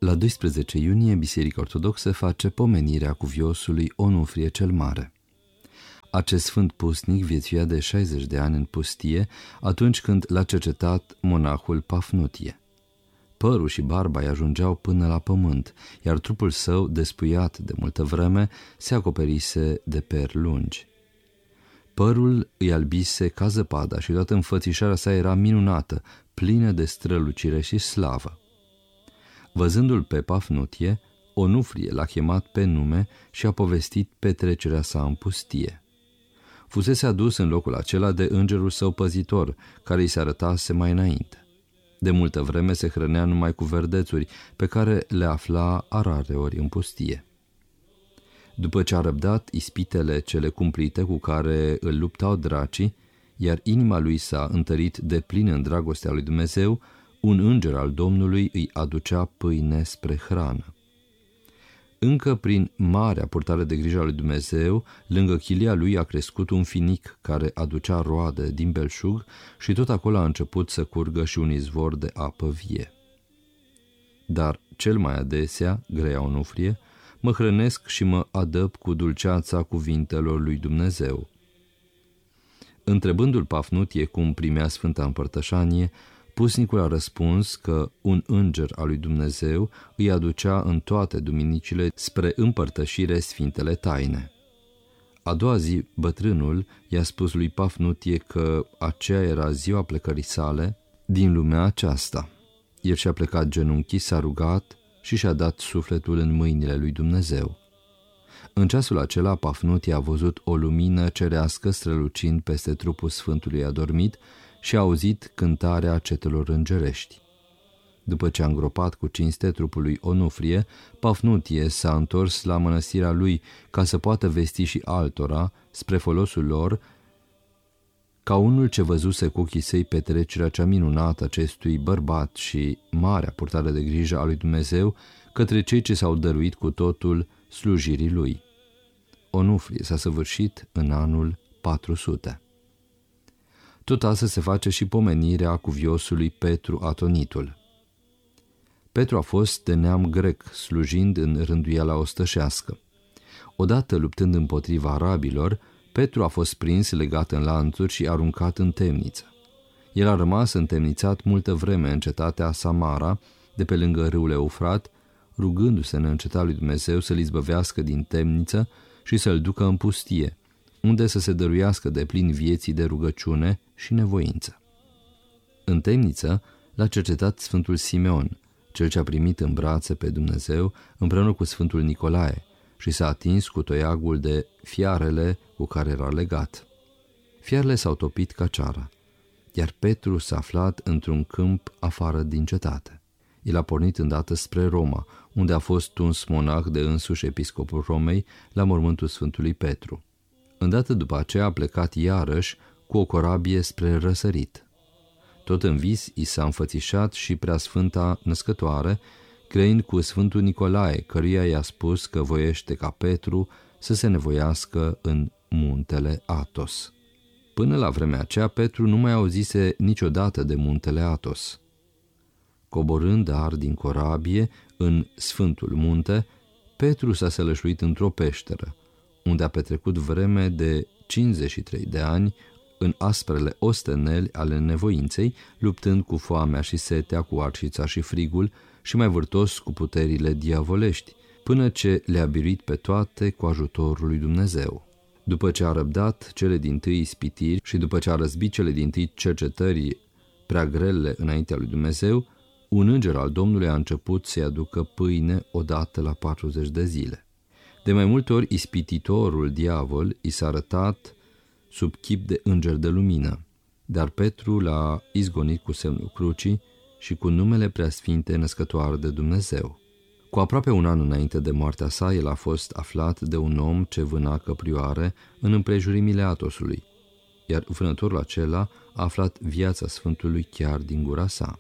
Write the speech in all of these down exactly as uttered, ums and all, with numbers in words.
La doisprezece iunie, Biserica Ortodoxă face pomenirea cuviosului Onufrie cel Mare. Acest sfânt pusnic viețuia de șaizeci de ani în pustie, atunci când l-a cercetat monahul Pafnutie. Părul și barba îi ajungeau până la pământ, iar trupul său, despuiat de multă vreme, se acoperise de peri lungi. Părul îi albise ca zăpada și toată înfățișarea sa era minunată, plină de strălucire și slavă. Văzându-l pe Pafnutie, Onufrie l-a chemat pe nume și a povestit petrecerea sa în pustie. Fusese adus în locul acela de îngerul său păzitor, care îi se arătase mai înainte. De multă vreme se hrănea numai cu verdețuri, pe care le afla a rareori în pustie. După ce a răbdat ispitele cele cumplite cu care îl luptau dracii, iar inima lui s-a întărit de plin în dragostea lui Dumnezeu, un înger al Domnului îi aducea pâine spre hrană. Încă prin marea purtare de grijă a lui Dumnezeu, lângă chilia lui a crescut un finic care aducea roade din belșug și tot acolo a început să curgă și un izvor de apă vie. Dar cel mai adesea, greia Onufrie, mă hrănesc și mă adăp cu dulceața cuvintelor lui Dumnezeu. Întrebându-l Pafnutie cum primea Sfânta Împărtășanie, pusnicul a răspuns că un înger al lui Dumnezeu îi aducea în toate duminicile spre împărtășire sfintele taine. A doua zi, bătrânul i-a spus lui Pafnutie că aceea era ziua plecării sale din lumea aceasta. El și-a plecat genunchii, s-a rugat și și-a dat sufletul în mâinile lui Dumnezeu. În ceasul acela, Pafnutie a văzut o lumină cerească strălucind peste trupul Sfântului adormit și a auzit cântarea cetelor îngerești. După ce a îngropat cu cinste trupul lui Onufrie, Pafnutie s-a întors la mănăstirea lui ca să poată vesti și altora, spre folosul lor, ca unul ce văzuse cu ochii săi petrecerea cea minunată acestui bărbat și marea purtare de grijă a lui Dumnezeu către cei ce s-au dăruit cu totul slujirii lui. Onufrie s-a săvârșit în anul patru sute. Tot astăzi se face și pomenirea cuviosului Petru Atonitul. Petru a fost de neam grec, slujind în rânduiala ostășească. Odată, luptând împotriva arabilor, Petru a fost prins, legat în lanțuri și aruncat în temniță. El a rămas întemnițat multă vreme în cetatea Samara, de pe lângă râul Eufrat, rugându-se neîncetat lui Dumnezeu să-l izbăvească din temniță și să-l ducă în pustie, unde să se dăruiască de plin vieții de rugăciune și nevoință. În temniță l-a cercetat Sfântul Simeon, cel ce a primit în brațe pe Dumnezeu împreună cu Sfântul Nicolae, și s-a atins cu toiagul de fiarele cu care era legat. Fiarele s-au topit ca ceara, iar Petru s-a aflat într-un câmp afară din cetate. El a pornit îndată spre Roma, unde a fost tuns monah de însuși episcopul Romei la mormântul Sfântului Petru. Îndată după aceea a plecat iarăși cu o corabie spre răsărit. Tot în vis i s-a înfățișat și Preasfânta Născătoare, crăind cu Sfântul Nicolae, căruia i-a spus că voiește ca Petru să se nevoiască în muntele Atos. Până la vremea aceea, Petru nu mai auzise niciodată de muntele Atos. Coborând dar din corabie în Sfântul Munte, Petru s-a sălășuit într-o peșteră, unde a petrecut vreme de cincizeci și trei de ani în asprele osteneli ale nevoinței, luptând cu foamea și setea, cu arcița și frigul și mai vârtos cu puterile diavolești, până ce le-a biruit pe toate cu ajutorul lui Dumnezeu. După ce a răbdat cele dintâi ispitiri și după ce a răzbit cele dintâi cercetări prea grele înaintea lui Dumnezeu, un înger al Domnului a început să-i aducă pâine odată la patruzeci de zile. De mai multe ori ispititorul diavol i s-a arătat sub chip de înger de lumină, dar Petru l-a izgonit cu semnul crucii și cu numele Preasfinte Născătoare de Dumnezeu. Cu aproape un an înainte de moartea sa, el a fost aflat de un om ce vâna căprioare în împrejurimile Atosului, iar vânătorul acela a aflat viața Sfântului chiar din gura sa.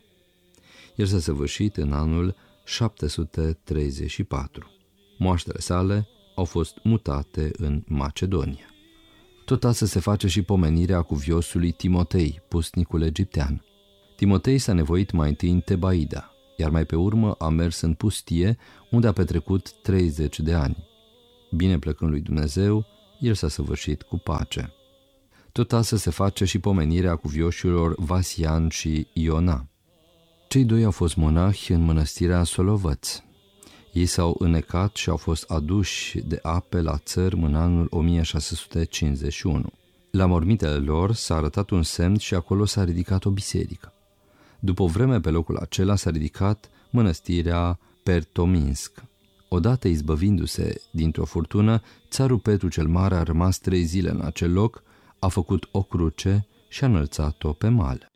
El s-a săvârșit în anul șapte sute treizeci și patru. Moaștele sale au fost mutate în Macedonia. Tot astăzi se face și pomenirea cuviosului Timotei, pusnicul egiptean. Timotei s-a nevoit mai întâi în Tebaida, iar mai pe urmă a mers în pustie, unde a petrecut treizeci de ani. Bine plecând lui Dumnezeu, el s-a săvârșit cu pace. Tot asta se face și pomenirea cuvioșilor Vasian și Iona. Cei doi au fost monahi în mănăstirea Solovăț. Ei s-au înnecat și au fost aduși de ape la țărm în anul o mie șase sute cincizeci și unu. La mormitele lor s-a arătat un semn și acolo s-a ridicat o biserică. După o vreme pe locul acela s-a ridicat mănăstirea Pertominsk. Odată izbăvindu-se dintr-o furtună, țarul Petru cel Mare a rămas trei zile în acel loc, a făcut o cruce și a înălțat-o pe mal.